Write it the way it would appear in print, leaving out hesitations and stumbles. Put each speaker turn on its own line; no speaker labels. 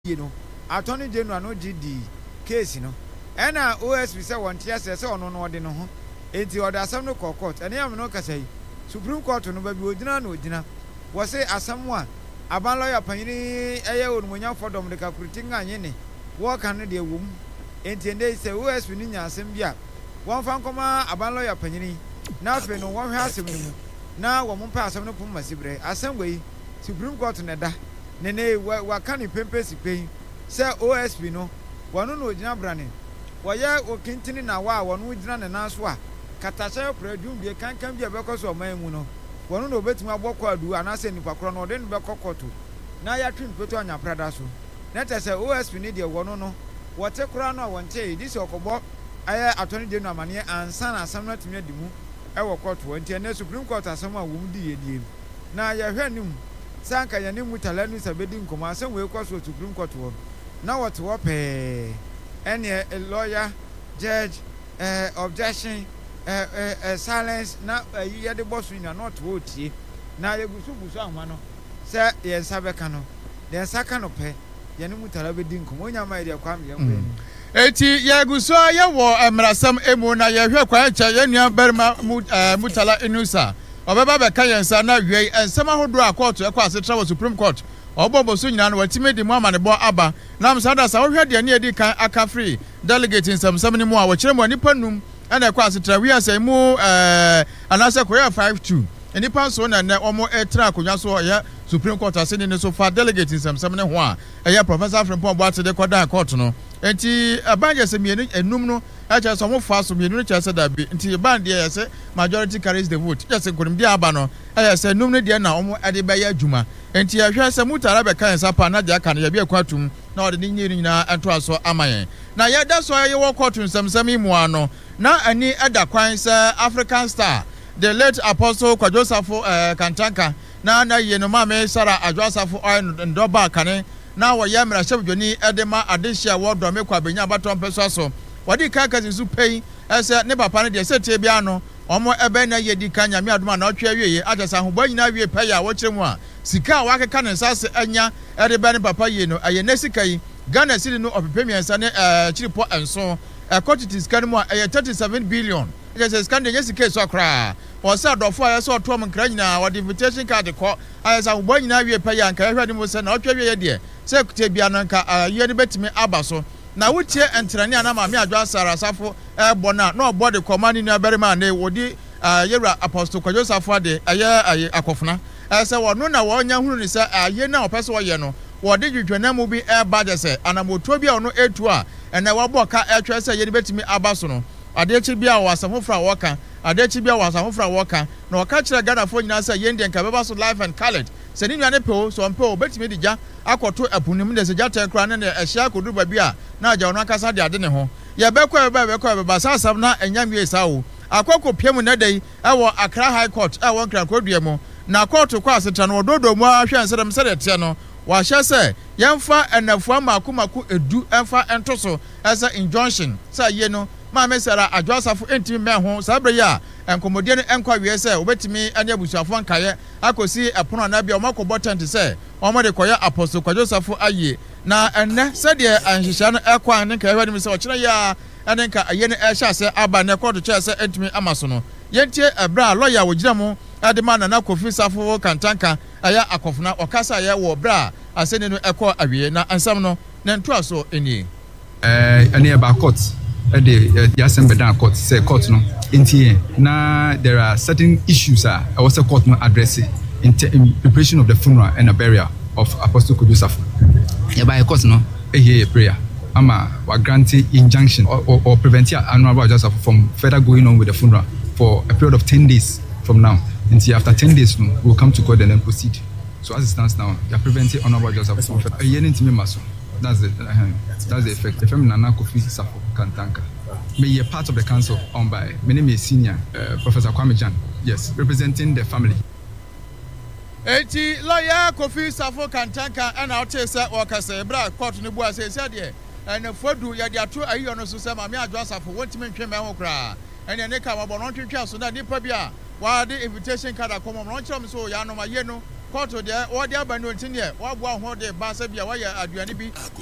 you know attorney general no GD case no ena OSP say won tia say ono no de no ho enti ode asam no court ene am no kasa yi Supreme Court no ba bi odina na odina wo say asam a aban lawyer panyini eye onumunya fodom de ka kuriti nganye ne wo kan no de wom enti ende say OSP ni nya asam bia won fa nkoma aban lawyer panyini na afi no won hwe asam ni mu na wo mpa asam no pum masibre asam gwe Supreme Court na da nene wa kan pempe sipen say OSP no wonu no ogina brane woye okintini na wa wonu ogina ne nanso a katasha produce bi kankan bi abekoso oman mu no wonu no obetumi abokọ adu anase nipa kro no de no bekokoto na ya twin peto anya prada so na tese OSP ni de wonu no wote kro no wonche this okobo aye attorney general amane ansa na asam na tumi adimu e wo court wonte na Supreme Court asam a wom di yedie na ya hwanim sanka ya ni mutalanu sabedi nkoma asam we kwaso Supreme Court wo na what wo pe any a lawyer judge objection silence na ye de boss na not wotie na ye gusu anwa no se ye nsabeka no de nsaka no pe ye ni mutala bedi nkoma onya mai de kwam ye nkwe
eti ye gusu ye wo emrasam emu na ye hwe kwa cha ye nua berma mutala inusa obeba be kan yensa na hwe ensem ahodo a court e kwa asetra wo Supreme Court obobo so nyina no watime di mu amanebo aba na msada sa wohwe de ne edi kan aka free delegate nsam ni mu a wo kire mu nipa num ana kwa asetra wi asai mu anase koya 52 nipa so na ne omo etra akonwa so ya Supreme Court aseni ne so fa delegate nsam ne ho a eya Professor Frimpong Boate de koda court no enti abanje se mienu enum no acha so mo fa so mienu cha se da bi enti band ye se majority carries the vote just nkonim dia aba no aya se enum ne dia na omo ade ba ya adwuma enti ya hwe se mutara be kan sa pa na dia kan ya bi ekwatum na ode ni nyiri nyina ento aso amayen na ye da so ye wo court nsam imu ano na ani eda kwan se African Star the late Apostle Kwajosafo Kantanka na ye no ma me Sara Ajwasafo oil ndoba kane na wo ye mra shebdwoni edema adehia wo do me kwa benya baton peso so wodi kaka su pei ese ne papa ne de setie bia no omo ebe na ye di kanya me adoma na otwe awieye ajasa hobo nyina awie pei a wo kire mu a sika wa keka ne nsase anya edebe ne papa ye no aye ne sika yi Ghana city no opepemiensa ne chiripo enso quantities kan mu a 37 billion just scan the yes case so kra o sa dofo aye so to nkra nyina wo invitation card ko aye sa hobo nyina awie pei a nka ehwade mu se na otwe awie de se kutie bia no nka aye ne betimi aba so na wutie entrani ana ma me adwa sara safo ebo na obo de komani ni aberima na wodi yewra Apostle Kwajosafo de aye akofuna se wono na wo nya hunu ni se aye na opese wo ye no wo de dwedwana mu bi eba de se anamoto bia ono etu a ene wo boka etwe se ye ne betimi aba so no adechi bia wo asafofra wo kan adechi bia wo asafofra wo kan na wo ka kire Ghana fo nyina se ye ndie nka beba so life and colored se ni nwane pe so mpe o betimi di ja akoto apunim de se jata kra ne ehia kodu ba bia na aja ono akasa de ade ne ho ye bekọ sasam na enyamwe sawo akoko piemu na dai ewo Accra High Court ewo nkra kodue mu na court kwa asetra no ododo mu ahwe nsem se de te no wa hye se yemfa enafua makomaku edu emfa entoso as a injunction sa ye no ma mesara Ajwasafo entimi me ho sabre ya enkomodie no enkwa wie se obetimi ane abusuafo nkaye akosi epono na bia omakobo tent se omode koya Apostle Kwajosafo aye na enne se de anhihya no ekwan ne nka ehwade mi se okire ya ene nka aye ne ehya se aba ne court che se entimi amaso no yentie ebra lawyer wogina mu adema na Kofi Safo Kantanka aya akofuna okasa ye wo bra asene no ekọ awie na ansam no na nto so eni
ene ba court the assembly down court say court no intie na there are certain issues I was a court no address in preparation of the funeral and a burial of Apostle Kwajosafo ya by court no a prayer ama wa granting injunction or prevent Honorable Ajwasafo from further going on with the funeral for a period of 10 days from now. Until after 10 days, we'll come to court and then proceed. So as it stands now, they are preventing Honorable Ajwasafo. That's the effect. The family Nana Kofi Safo Kantanka. May a part of the council owned by my name is Senior Professor Kwame Jan. Yes, representing the family.
Eti lawyer Kofi Safo Kantanka and our chesa wakase bra court ni bua se de and fodu ya dia to ayi ono so se ma me Ajwasafo wontime ntwe me ho kra and ne ka mabon ntwetwa so na nipa bia wa de invitation card akomo no nkyerem so ya no ma ye no court de what the abandoned in here, what one holiday bassa be away aduani bi